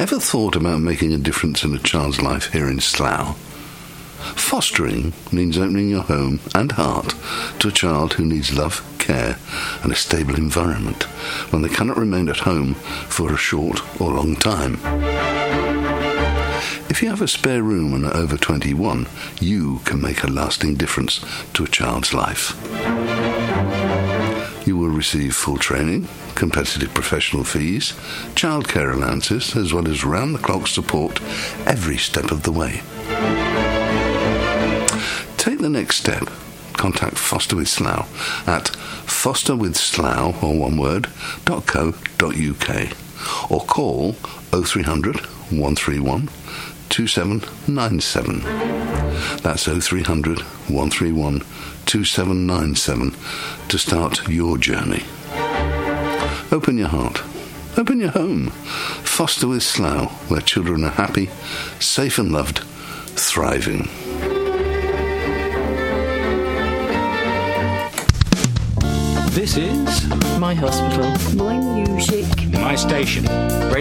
Ever thought about making a difference in a child's life here in Slough? Fostering means opening your home and heart to a child who needs love, care and a stable environment when they cannot remain at home for a short or long time. If you have a spare room and are over 21, you can make a lasting difference to a child's life. You will receive full training, competitive professional fees, childcare allowances, as well as round-the-clock support every step of the way. Take the next step. Contact Foster with Slough at fosterwithslough, or one word, .co.uk, or call 0300 131 2797. That's 0300 131 2797 to start your journey. Open your heart. Open your home. Foster with Slough, where children are happy, safe and loved, thriving. This is My hospital. My music. my station.